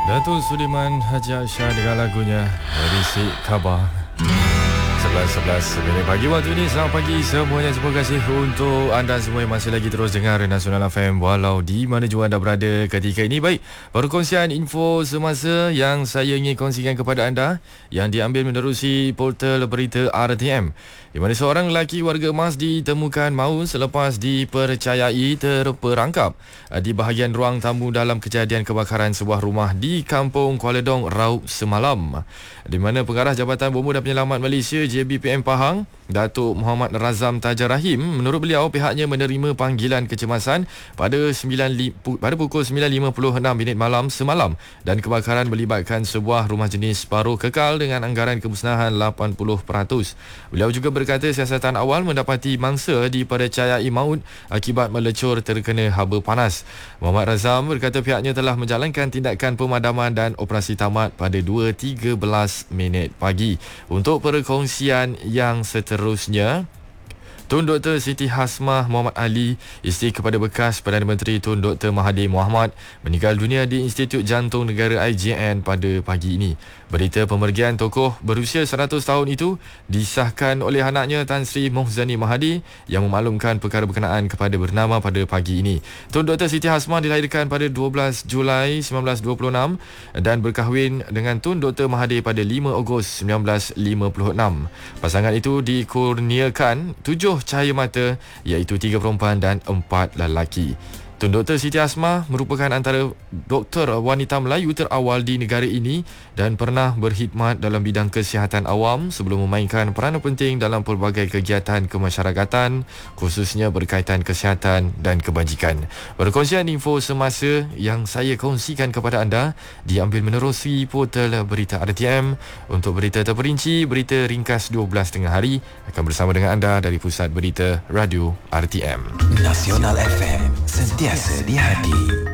Datuk Sudiman Haji Aisyah dengan lagunya Berisi Khabar. 11 minit pagi waktu ini. Selamat pagi semuanya. Terima kasih untuk anda semua yang masih lagi terus dengar Nasional FM walau di mana jua anda berada ketika ini. Baik, perkongsian info semasa yang saya ingin kongsikan kepada anda yang diambil menerusi portal berita RTM, di mana seorang lelaki warga emas ditemukan maut selepas dipercayai terperangkap di bahagian ruang tamu dalam kejadian kebakaran sebuah rumah di Kampung Kuala Dong Raub semalam, di mana Pengarah Jabatan Bomba dan Penyelamat Malaysia JBPM Pahang, Datuk Muhammad Razam Taja Rahim, menurut beliau pihaknya menerima panggilan kecemasan pada pukul 9.56 malam semalam dan kebakaran melibatkan sebuah rumah jenis separuh kekal dengan anggaran kemusnahan 80%. Beliau juga berkata siasatan awal mendapati mangsa dipercayai maut akibat melecur terkena haba panas. Muhammad Razam berkata pihaknya telah menjalankan tindakan pemadaman dan operasi tamat pada 2.13 pagi. Untuk perkongsian yang seterusnya, Tun Dr. Siti Hasmah Muhammad Ali, isteri kepada bekas Perdana Menteri Tun Dr. Mahathir Mohamad, meninggal dunia di Institut Jantung Negara IJN pada pagi ini. Berita pemergian tokoh berusia 100 tahun itu disahkan oleh anaknya Tan Sri Mohzani Mahathir yang memaklumkan perkara berkenaan kepada bernama pada pagi ini. Tun Dr. Siti Hasmah dilahirkan pada 12 Julai 1926 dan berkahwin dengan Tun Dr. Mahathir pada 5 Ogos 1956. Pasangan itu dikurniakan 7 cahaya mata, iaitu 3 perempuan dan 4 lelaki. Tun Dr. Siti Hasmah merupakan antara doktor wanita Melayu terawal di negara ini dan pernah berkhidmat dalam bidang kesihatan awam sebelum memainkan peranan penting dalam pelbagai kegiatan kemasyarakatan, khususnya berkaitan kesihatan dan kebajikan. Perkongsian info semasa yang saya kongsikan kepada anda diambil menerusi portal berita RTM. Untuk berita terperinci, berita ringkas 12 tengah hari akan bersama dengan anda dari Pusat Berita Radio RTM. Nasional FM, sentiasa di hati.